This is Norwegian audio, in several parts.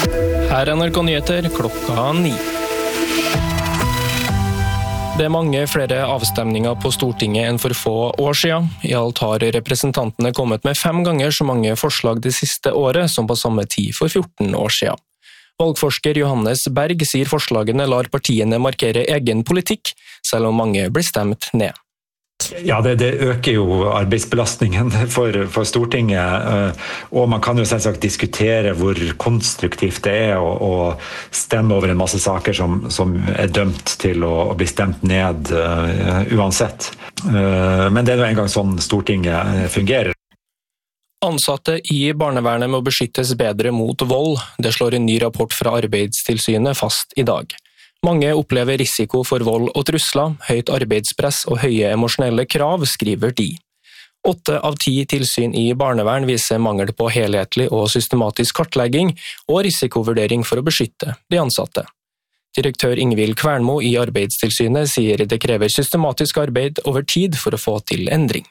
Her NRK Nyheter klokka 9. Det mange flere avstemninger på Stortinget enn for få år siden. I alt har representantene kommet med 5 ganger så mange forslag det siste året som på samme tid for 14 år siden. Valgforsker Johannes Berg sier forslagene lar partiene markere egen politikk, selv om mange blir stemt ned. Ja, det øker jo arbeidsbelastningen for Stortinget, og man kan jo selvsagt diskutere hvor konstruktivt det er å stemme over en masse saker som er dømt til å bli stemt ned uansett. Men det er jo en gang sånn Stortinget fungerer. Ansatte i barnevernet må beskyttes bedre mot vold. Det slår en ny rapport fra Arbeidstilsynet fast i dag. Mange opplever risiko for vold og trusler, høyt arbeidspress og høye emosjonelle krav, skriver de. 8 av 10 tilsyn i barnevern viser mangel på helhetlig og systematisk kartlegging og risikovurdering for å beskytte de ansatte. Direktør Ingvild Kvernmo i Arbeidstilsynet sier det krever systematisk arbeid over tid for å få til endring.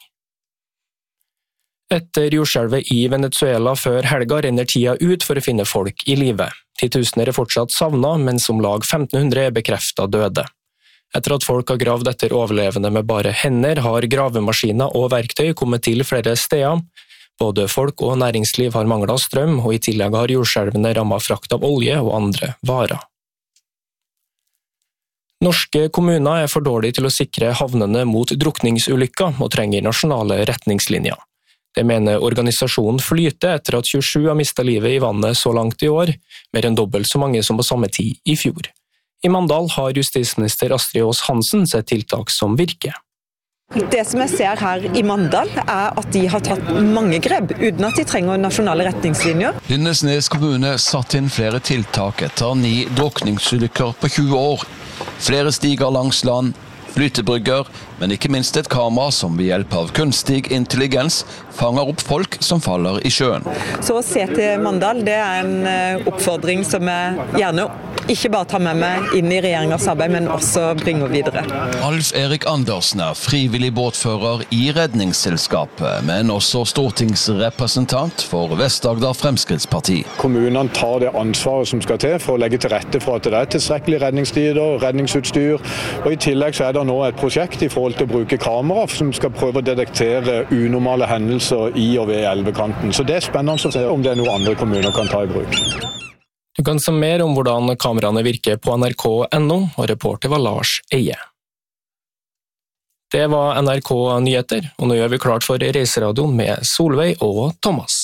Etter jordskjelvet i Venezuela før helga renner tida ut for å finne folk i live. 10 000 er fortsatt savnet, mens om lag 1500 er bekreftet døde. Etter at folk har gravd etter overlevende med bare hender, har gravemaskiner og verktøy kommet til flere steder. Både folk og næringsliv har manglet strøm, og i tillegg har jordskjelvene rammet frakt av olje og andre varer. Norske kommuner er for dårlige til å sikre havnene mot drukningsulykker og trenger nasjonale retningslinjer. Det mener organisasjonen Flyte etter at 27 har mistet livet i vannet så langt i år, mer enn dobbelt så mange som på samme tid i fjor. I Mandal har justisminister Astrid Aas Hansen sett tiltak som virker. Det som jeg ser her i Mandal er at de har tatt mange grep uten at de trenger nasjonale retningslinjer. Lindesnes kommune satt inn flere tiltak etter 9 drukningsulykker på 20 år. Flere stiger langs land, flytebrygger, men ikke minst et kamera som ved hjelp av kunstig intelligens fanger opp folk som faller i sjøen. Så å se til Mandal, det er en oppfordring som jeg gjerne ikke bare tar med meg inn i regjeringens arbeid, men også bringer videre. Alf Erik Andersen er frivillig båtfører i Redningsselskapet, men også stortingsrepresentant for Vest-Agder Fremskrittsparti. Kommunene tar det ansvaret som skal til for å legge til rette for at det er tilstrekkelig redningstider, redningsutstyr, og i tillegg så er det nå et prosjekt i forhold til å bruke kamera som skal prøve å detektere unormale hendelser i og ved elvekanten. Så det er spennende å se om det er noe andre kommuner kan ta i bruk. Du kan se mer om hvordan kameraene virker på nrk.no, og reporter var Lars Eie. Det var NRK Nyheter, og nå gjør vi klart for Reiseradioen med Solveig og Thomas.